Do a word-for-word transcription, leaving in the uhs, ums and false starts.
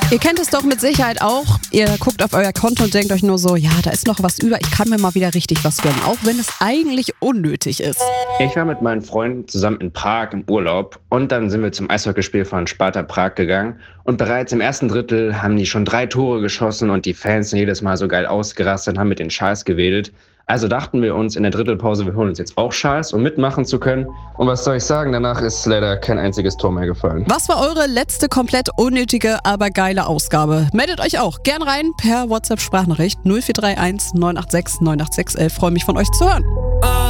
Ihr kennt es doch mit Sicherheit auch. Ihr guckt auf euer Konto und denkt euch nur so, ja, da ist noch was über. Ich kann mir mal wieder richtig was gönnen, auch wenn es eigentlich unnötig ist. Ich war mit meinen Freunden zusammen in Prag im Urlaub und dann sind wir zum Eishockeyspiel von Sparta Prag gegangen und bereits im ersten Drittel haben die schon drei Tore geschossen und die Fans sind jedes Mal so geil ausgerastet und haben mit den Schals gewedelt. Also dachten wir uns in der Drittelpause, wir holen uns jetzt auch Schals, um mitmachen zu können. Und was soll ich sagen, danach ist leider kein einziges Tor mehr gefallen. Was war eure letzte komplett unnötige, aber geile Ausgabe? Meldet euch auch gern rein per WhatsApp-Sprachnachricht null vier drei eins neun acht sechs neun acht sechs elf. Freue mich von euch zu hören.